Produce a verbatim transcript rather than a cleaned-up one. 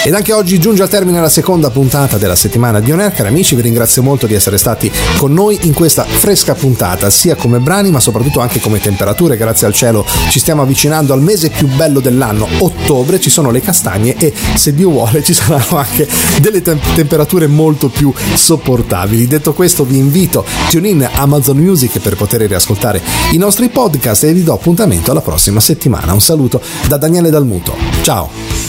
Ed anche oggi giunge al termine la seconda puntata della settimana di On Air. Cari amici, vi ringrazio molto di essere stati con noi in questa fresca puntata, sia come brani ma soprattutto anche come temperature. Grazie al cielo ci stiamo avvicinando al mese più bello dell'anno, ottobre. Ci sono le castagne e, se Dio vuole, ci saranno anche delle tem- temperature molto più sopportabili. Detto questo, vi invito tune in Amazon Music per poter riascoltare i nostri podcast e vi do appuntamento alla prossima settimana. Un saluto da Daniele Dalmuto. Ciao.